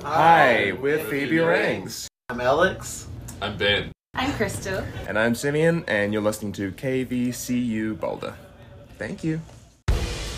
Hi, we're Phoebe Rangs. I'm Alex. I'm Ben. I'm Crystal. And I'm Simeon, and you're listening to KVCU Boulder. Thank you.